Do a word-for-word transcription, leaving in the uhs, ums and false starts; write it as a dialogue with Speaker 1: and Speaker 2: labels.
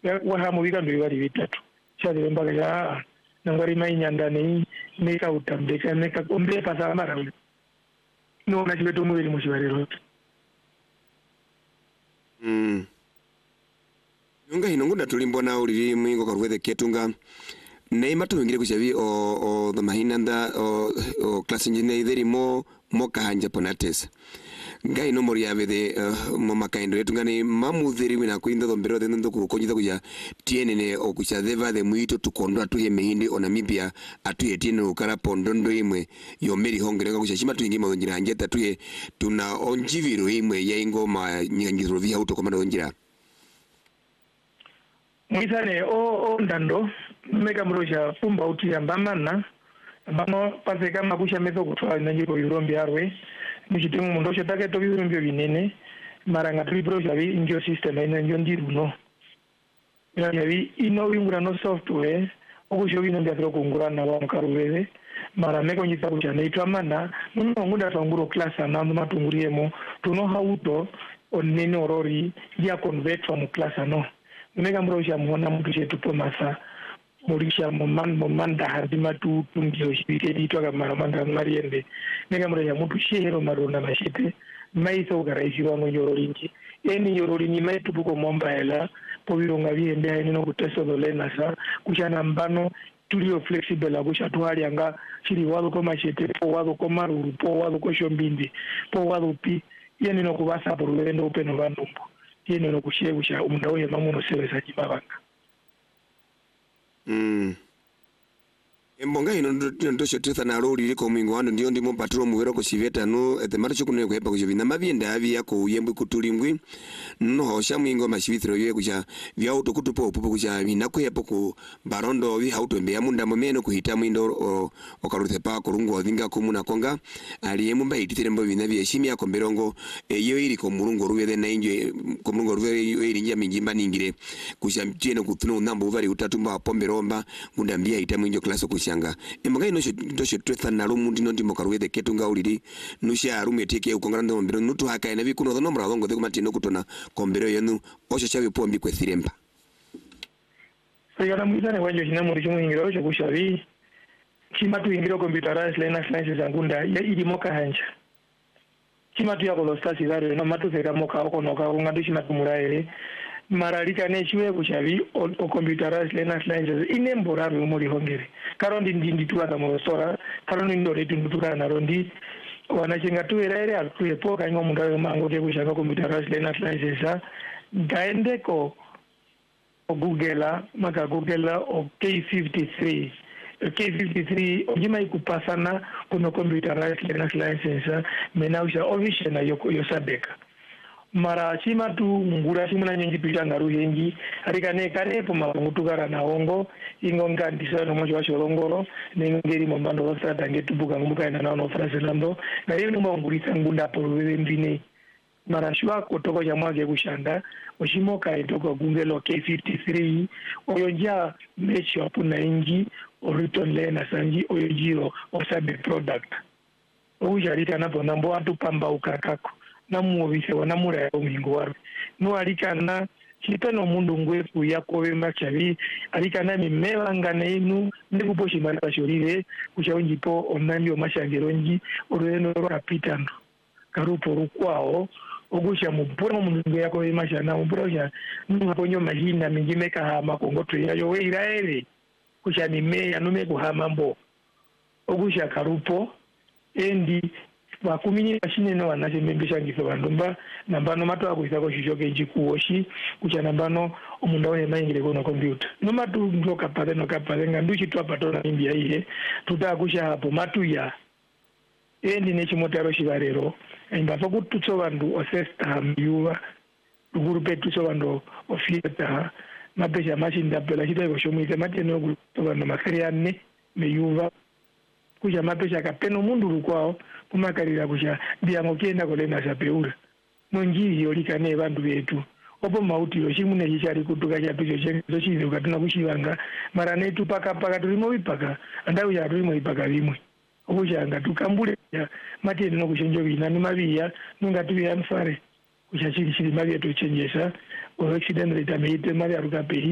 Speaker 1: wa hamu bikando bari bitatu cyari mbaga ya nangari mai nyandane neka utambeka neka kombe pasa mara no na chibeto mwiri mushibariro
Speaker 2: mm Nunga hinongo tulimbona uri mwingo karwethe ketunga nei matu ngire kushavi o o the mahinanda o o class engineer therimo mo kahanja ponates ngai no mori avede mo makaindo yetu ngani mamuthiri wina kuinda thombero the ndo kurukonyitha kuja tienene o kucha theva the mwito tukondo atuhe mehindi ona mibia atuhe tino ukara pondondo imwe yo meri hongere kucha shima tuingi mathonjira njeta tuhe tuna onjiviro imwe ya ingoma nyangiro vya auto komanda onjira
Speaker 1: Mwisane o o ndando meka mroja pumba uti ya mbamana bano pase kama kusha mezo kutwa nanjiko yurombi arwe mchitimu mundosho take to yurombi binene maranga tuli proja bi injo system ina njo ndiruno ya yabi ino wingura no software okusho bino ndia tro kungura na wa mkarubeze mara meko nyisa kucha naitwa mana muno ngunda tanguro class na matunguriemo tuno hauto onene orori ya convert from class no Mega mroja muona mtu chetu pomasa murisha moman momanda hadima tu tungio shibike ditwa kama manda mariende mega mroja mtu shehero marona mashite maiso garaisi wango yororinji eni yororinji maitu buko momba hela povironga viende haini no kuteso dolena sa kushana mbano tulio flexible abusha tuwali anga shiri wado koma shite po wado koma ruru po wado kosho mbindi po wado pi yeni no kubasa porulendo upeno vandumbo yene no kushebusha umdawo ya mamuno sebesa kibabanga
Speaker 2: mm Embonga ino ndo shotitha na roli liko mwingo wando ndiyo ndimo patro muwero kusiveta no ete mara chukune kuhepa kushivi na mabienda havi yako uyembwe kutulimgwi no haosha mwingo mashivithiro yue kusha vya auto kutupo upupo kusha vina kuhepo ku barondo vi hauto mbe ya munda momeno kuhita mwindo o, o karuthepa kurungu wa dhinga kumuna konga aliyemu mba ititire mbo vina vya shimi ya komberongo e, yo iri komurungo ruwe na inje komurungo ruwe yo iri njia minjimba ningire kusha mtieno kutuno unambo uvari utatumba wapombe romba munda mbia ita mwinjo klaso kusha Shanga embaga ino ndoshe twetha na rumu ndino ndimo karwethe ketunga uliri nusha rume teke ukongoranda mbero nutu haka ina bikuno thono mrathongo thiko matino kutona kombero yenu osho chawe pombi kwethiremba
Speaker 1: Sayana mwizane wanjo hina muri chumu ingiro cho kushavi chima tu ingiro computerized learner sciences angunda ya ili moka hanja chima tu ya kolostasi gari no matu seka moka oko noka ngadu chima tumuraere maralika neshiwe kushavi o, o computerized learner sciences inembora rumuri hongere karondi ndindi tuwa mosora karondi ndore tundutura na rondi wanachenga tuerere atuepo kanyo mundayo mango ke kushaka computerized learner sciences gaende ko o Google maka Google o K fifty-three K fifty-three ojima ikupasana kuno computerized learner sciences menausha ovishena yoko yosadeka mara chima tu ngura simuna nyengi pitanga ruhengi arikane kare po mamutukara na ongo ingonga ndisa no mojo washorongoro nengeri mombando wasata ngetubuka ngumuka ina na no fraselando na yenu ngurisa ngunda po wendine mara shwa kotoko ya mwage kushanda oshimoka etoko gungelo K fifty-three oyonja mechi apuna ingi oriton lena sanji oyojiro osabe product ojarita napo nambo watu pamba ukakako namuobise wanamura ya umingo waru no alikana chitano mundu ngwefu yakowe machavi alikana mimela ngana inu ndikuposhi mara bashorire kuchaunji po onandi omashangeronji oreno rapitano karupo rukwao ogusha mupura mundu yakowe mashana mupura ya ngaponyo mahina mingimeka hama kongoto yayo we iraere kusha nimeya nume kuhama mbo ogusha karupo endi wakumini mashine no wanaje membesha ngizo bandumba nambano mato akuisako shishoke jikuoshi kucha nambano omunda we mayingire kono computer no matu ndoka pale no kapale nganduchi tu apatona imbia ile tutakusha hapo matu ya endi nechi motaro shibarero imbapo kututso bandu osesta mbiwa gurupe tutso bandu ofieta mapesha mashinda pela shida ko shomuite mateno gutso bandu makariane meyuva kuja mapesha kapeno mundu rukwao kumakalira kusha biango kienda kolena sapeura monjiri yolikane bandu betu opo mauti yoshimune yishari kutuka cha picho chenzo chizo katuna kushivanga mara netu paka paka tulimo bipaka andau ya tulimo bipaka bimwe okushanga tukambule ya matene no kushenjo bina ni mabiya nunga tuya mfare kusha chiri chiri mabiya to chenjesa o accident rate ameite mari aruka pehi